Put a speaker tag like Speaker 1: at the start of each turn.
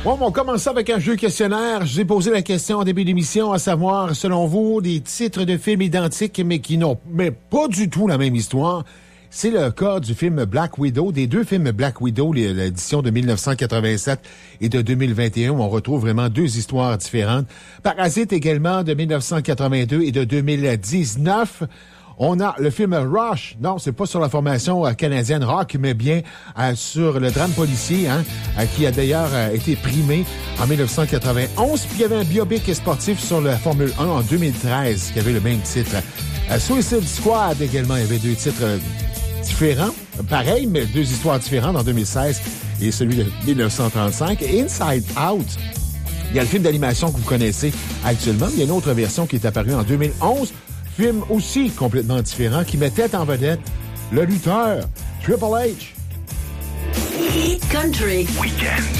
Speaker 1: Bon, on commence avec un jeu questionnaire. Je vous ai posé la question en début d'émission, à savoir, selon vous, des titres de films identiques, mais qui n'ont pas du tout la même histoire. C'est le cas du film Black Widow, des deux films Black Widow, l'édition de 1987 et de 2021, où on retrouve vraiment deux histoires différentes. Parasite également de 1982 et de 2019. On a le film Rush. Non, c'est pas sur la formation canadienne rock, mais bien sur le drame policier, qui a d'ailleurs été primé en 1991. Puis il y avait un biopic sportif sur la Formule 1 en 2013 qui avait le même titre. Suicide Squad également, il y avait deux titres différents, pareil, mais deux histoires différentes en 2016 et celui de 1935. Inside Out. Il y a le film d'animation que vous connaissez actuellement, mais il y a une autre version qui est apparue en 2011. Film aussi complètement différent qui mettait en vedette le lutteur Triple H.
Speaker 2: Country. Weekend.